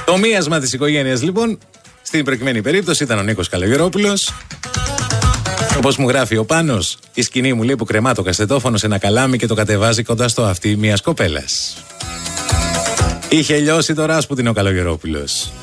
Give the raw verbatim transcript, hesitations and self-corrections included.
Το μοίασμα της οικογένειας λοιπόν, στην προκειμένη περίπτωση ήταν ο Νίκος Καλογερόπουλος. Όπως μου γράφει ο Πάνος, η σκηνή μου λέει που κρεμά το κασετόφωνο σε ένα καλάμι και το κατεβάζει κοντά στο αυτί μιας κοπέλας. Είχε λιώσει το Ράσπουτιν ο Καλογερόπουλος.